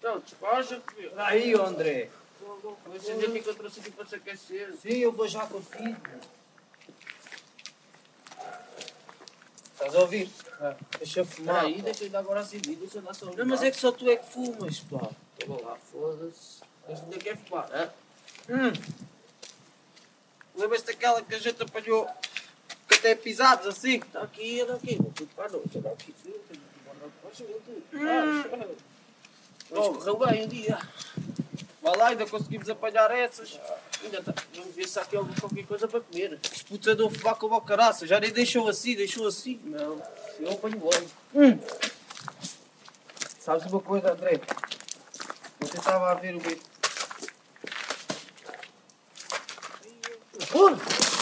Então, despacha, filho. Aí, André. Vou acender aqui que eu trouxe aqui para se aquecer. Sim, eu vou já contigo. Estás a ouvir? Deixa eu fumar. Aí, deixa eu dar agora acendido, deixa eu dar só um. Não, mas é que só tu é que fumas, pá. Vamos lá, foda-se. Deixa eu quer fumar, né? Lembras-te daquela que a gente apanhou que até pisados assim? Está aqui, anda aqui. Vou tudo para a noite. Anda aqui, filho. Tenho que guardar para tudo. Hoje correu bem um dia. Vai lá, ainda conseguimos apanhar essas. Ainda está. Vamos ver se há aqui qualquer coisa para comer. Os putos andam a fumar como o caraça. Já nem deixou assim. Não, eu apanho logo. Sabes uma coisa, André? Você estava a ver o vídeo.